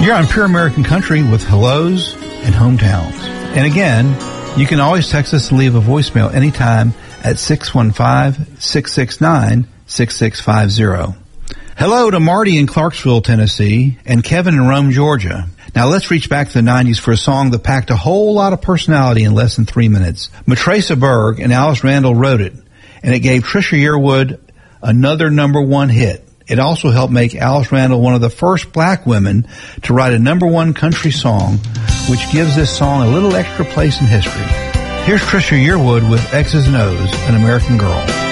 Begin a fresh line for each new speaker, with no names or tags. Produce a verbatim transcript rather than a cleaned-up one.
You're on Pure American Country with hellos and hometowns. And again, you can always text us to leave a voicemail anytime at six one five, six six nine, six six five zero. Hello to Marty in Clarksville, Tennessee, and Kevin in Rome, Georgia. Now let's reach back to the nineties for a song that packed a whole lot of personality in less than three minutes. Matraca Berg and Alice Randall wrote it, and it gave Trisha Yearwood another number one hit. It also helped make Alice Randall one of the first black women to write a number one country song, which gives this song a little extra place in history. Here's Trisha Yearwood with X's and O's, An American Girl.